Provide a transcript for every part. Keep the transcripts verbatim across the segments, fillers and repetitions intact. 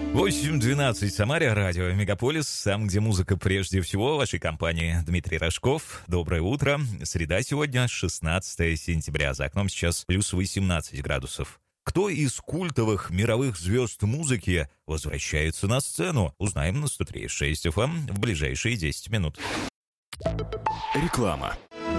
восемь двенадцать в Самаре, радио Мегаполис, там, где музыка прежде всего. В вашей компании Дмитрий Рожков. Доброе утро. Среда сегодня, шестнадцатое сентября. За окном сейчас плюс восемнадцать градусов. Кто из культовых мировых звезд музыки возвращается на сцену? Узнаем на сто три и шесть эф эм в ближайшие десять минут. Реклама.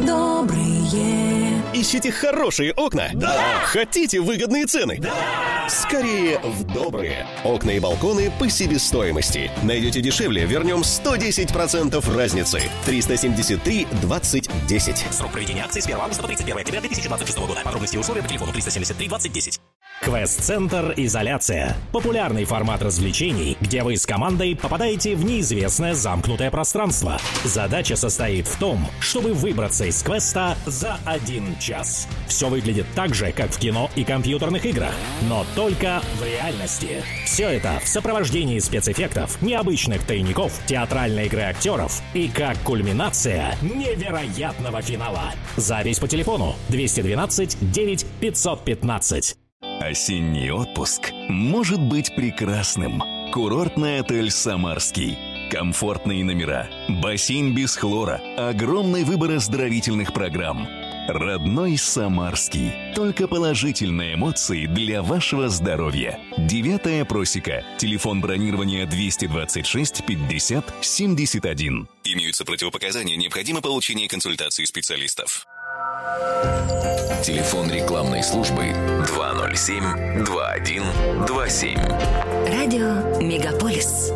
Добрые. Ищите хорошие окна? Да! Хотите выгодные цены? Да! Скорее в Добрые. Окна и балконы по себестоимости. Найдете дешевле, вернем сто десять процентов разницы. триста семьдесят три двадцать десять. Срок проведения акции с первого августа по тридцать первое октября две тысячи двадцать шестого года. Подробности и условия по телефону триста семьдесят три двадцать десять. Квест-центр «Изоляция». Популярный формат развлечений, где вы с командой попадаете в неизвестное замкнутое пространство. Задача состоит в том, чтобы выбраться из квеста за один час. Все выглядит так же, как в кино и компьютерных играх, но только в реальности. Все это в сопровождении спецэффектов, необычных тайников, театральной игры актеров и как кульминация невероятного финала. Запись по телефону двести двенадцать девять пятьсот пятнадцать. Осенний отпуск может быть прекрасным. Курортный отель «Самарский». Комфортные номера, бассейн без хлора, огромный выбор оздоровительных программ. Родной Самарский. Только положительные эмоции для вашего здоровья. Девятая просека. Телефон бронирования двести двадцать шесть пятьдесят семьдесят один. Имеются противопоказания, необходимо получение консультации специалистов. Телефон рекламной службы два ноль семь два один два семь. Радио Мегаполис.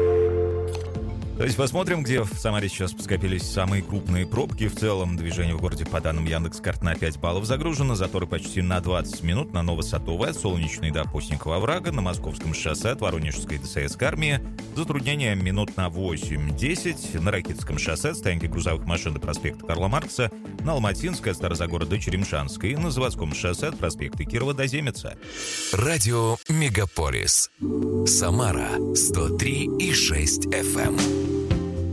Давайте посмотрим, где в Самаре сейчас скопились самые крупные пробки. В целом движение в городе по данным Яндекс.Карт на пять баллов загружено. Заторы почти на двадцать минут на Новосадовой от Солнечной до Постникова оврага, на Московском шоссе от Воронежской до Советской армии. Затруднения минут на восемь-десять. На Ракитском шоссе от стоянки грузовых машин до проспекта Карла Маркса, на Алматинской от Старозагора до Черемшанской и на Заводском шоссе от проспекта Кирова до Земеца. Радио Мегаполис. Самара сто три и шесть эф эм.